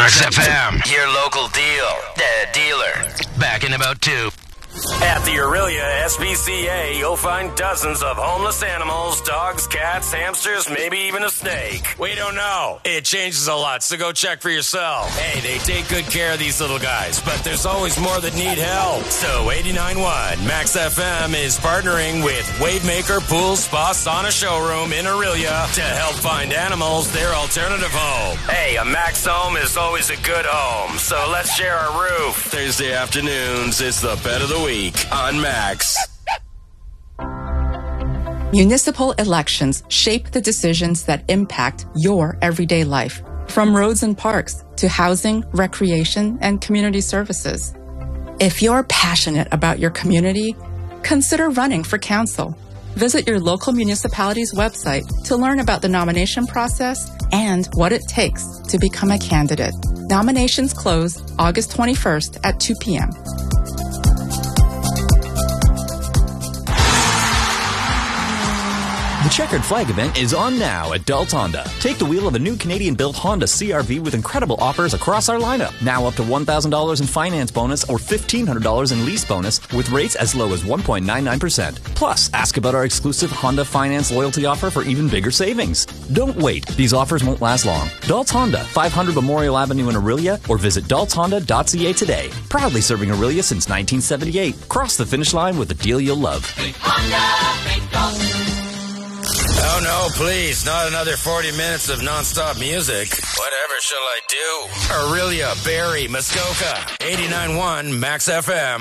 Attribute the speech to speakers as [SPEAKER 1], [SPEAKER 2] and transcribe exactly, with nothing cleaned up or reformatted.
[SPEAKER 1] Max F M, your local deal, uh, dealer. Back in about two.
[SPEAKER 2] At the Aurelia S P C A, you'll find dozens of homeless animals, dogs, cats, hamsters, maybe even a snake. We don't know. It changes a lot, so go check for yourself. Hey, they take good care of these little guys, but there's always more that need help. So eighty-nine point one Max F M is partnering with Wavemaker Pool Spa Sauna Showroom in Aurelia to help find animals their alternative home. Hey, a Max home is always a good home, so let's share our roof. Thursday afternoons, it's the pet of the week on Max.
[SPEAKER 3] Municipal elections shape the decisions that impact your everyday life, from roads and parks to housing, recreation, and community services. If you're passionate about your community, consider running for council. Visit your local municipality's website to learn about the nomination process and what it takes to become a candidate. Nominations close August twenty-first at two p.m.
[SPEAKER 4] The Checkered Flag event is on now at Dults Honda. Take the wheel of a new Canadian-built Honda C R V with incredible offers across our lineup. Now up to one thousand dollars in finance bonus or fifteen hundred dollars in lease bonus with rates as low as one point nine nine percent. Plus, ask about our exclusive Honda Finance loyalty offer for even bigger savings. Don't wait. These offers won't last long. Dults Honda, five hundred Memorial Avenue in Aurelia, or visit dults honda dot c a today. Proudly serving Aurelia since nineteen seventy-eight. Cross the finish line with a deal you'll love.
[SPEAKER 1] Think Honda, think Dults.
[SPEAKER 2] Oh no, please, not another forty minutes of non-stop music. Whatever shall I do? Aurelia, Barrie, Muskoka, eighty-nine point one Max F M.